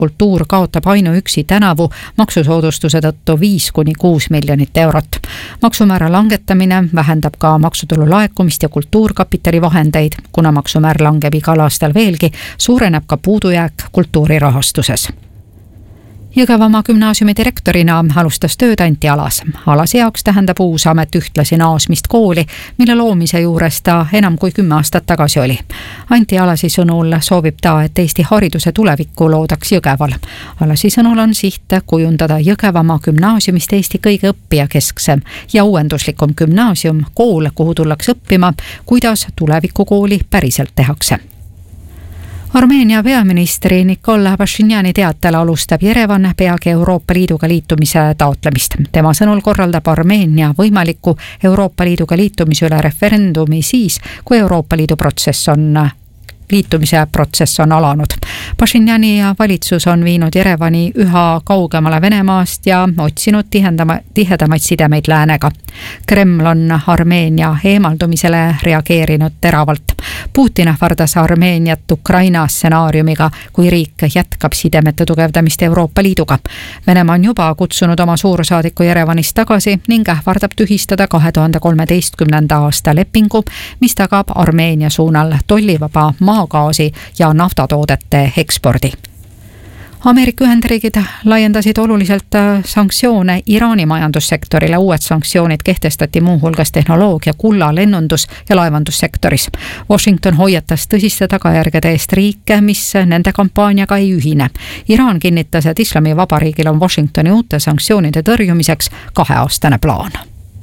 kultuur kaotab ainuüksi tänavu maksusoodustuse tõttu 5–6 miljonit eurot. Maksumäära langetamine vähendab ka maksutulu laekumist ja kultuurkapitali vahendeid. Kuna maksumäär langeb igal aastal veelgi, suureneb ka puudujääk kultuurirahastuses. Jõgevamaa gümnaasiumi direktorina alustas tööd Anti Alas. Alase jaoks tähendab uus amet ühtlasi naasmist kooli, mille loomise juures ta enam kui 10 aastat tagasi oli. Anti Alasi sõnul soovib ta, et Eesti hariduse tulevikku loodaks Jõgeval. Alasi sõnul on siht kujundada Jõgevamaa gümnaasiumist Eesti kõige õppijakesksem ja uuenduslikum gümnaasium, kool, kuhu tullakse õppima, kuidas tulevikukooli päriselt tehakse. Armeenia peaministri Nikol Pashinjani teatel alustab Jerevan peagi Euroopa Liiduga liitumise taotlemist. Tema sõnul korraldab Armeenia võimaliku Euroopa Liiduga liitumise üle referendumi siis, kui Euroopa Liidu liitumise protsess on alanud. Pashinjani valitsus on viinud Jerevani üha kaugemale Venemaast ja otsinud tihedamaid sidemeid läänega. Kreml on Armeenia eemaldumisele reageerinud teravalt. Putin ähvardas Armeeniat Ukraina stsenaariumiga, kui riik jätkab sidemete tugevdamist Euroopa Liiduga. Venemaa on juba kutsunud oma suursaadiku Jerevanist tagasi ning ähvardab tühistada 2013. aasta lepingu, mis tagab Armeenia suunal tollivaba maagaasi ja naftatoodete ekspordi. Ameerika Ühendriigid laiendasid oluliselt sanktsioone Iraani majandussektorile. Uued sanktsioonid kehtestati muuhulgas tehnoloogia, kulla, lennundus- ja laevandussektoris. Washington hoiatas tõsiste tagajärgede eest riike, mis nende kampaaniaga ei ühine. Iraan kinnitas, et Islamivabariigil on Washingtoni uute sanktsioonide tõrjumiseks 2-aastane plaan.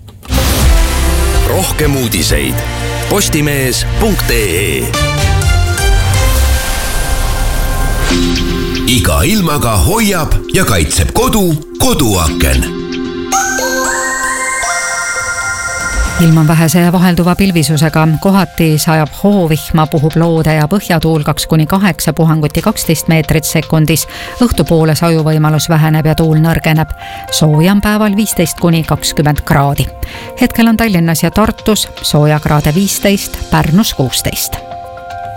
Rohkem uudiseid postimees.ee. Iga ilmaga hoiab ja kaitseb koduaken. Ilm on vähese vahelduva pilvisusega, kohati sajab hoovihma, puhub loode ja põhjatuul 2–8, puhanguti 12 meetrit sekundis. Õhtupoole sajuvõimalus väheneb ja tuul nõrgeneb. Soojam päeval 15–20 kraadi. Hetkel on Tallinnas ja Tartus soojakraade 15, Pärnus 16.